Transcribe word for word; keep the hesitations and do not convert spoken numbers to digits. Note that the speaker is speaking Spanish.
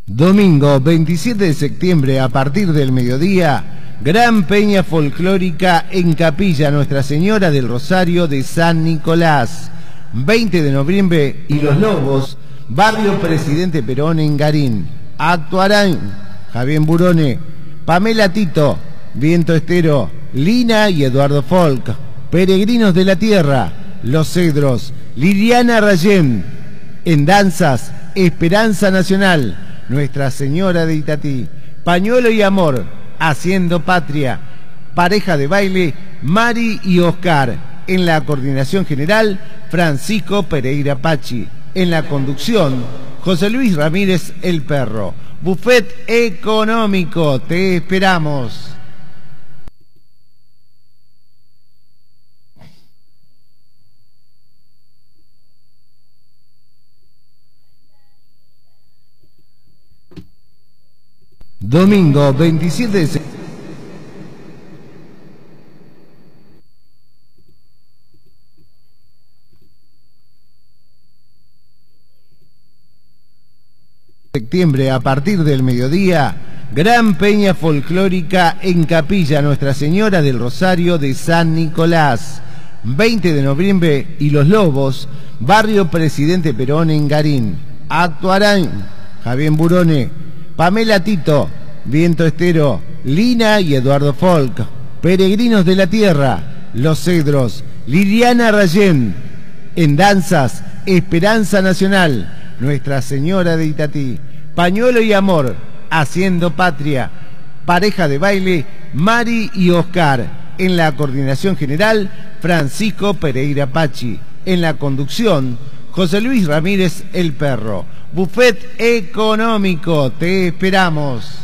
Domingo veintisiete de septiembre a partir del mediodía, gran peña folclórica en Capilla Nuestra Señora del Rosario de San Nicolás. veinte de noviembre y Los Lobos, barrio Presidente Perón en Garín. Actuarán Javier Burone, Pamela Tito, Viento Estero, Lina y Eduardo Folk. Peregrinos de la Tierra, Los Cedros, Liliana Rayén. En danzas, Esperanza Nacional, Nuestra Señora de Itatí. Pañuelo y Amor, Haciendo Patria. Pareja de baile, Mari y Oscar. En la coordinación general, Francisco Pereira Pachi. En la conducción, José Luis Ramírez El Perro. Buffet económico, te esperamos. Domingo veintisiete de septiembre a partir del mediodía, gran peña folclórica en Capilla Nuestra Señora del Rosario de San Nicolás. veinte de noviembre y Los Lobos, barrio Presidente Perón en Garín. Actuarán Javier Burone, Pamela Tito, Viento Estero, Lina y Eduardo Folk. Peregrinos de la Tierra, Los Cedros, Liliana Rayén. En danzas, Esperanza Nacional, Nuestra Señora de Itatí. Pañuelo y Amor, Haciendo Patria. Pareja de baile, Mari y Oscar. En la coordinación general, Francisco Pereira Pachi. En la conducción, José Luis Ramírez El Perro. Buffet económico, te esperamos.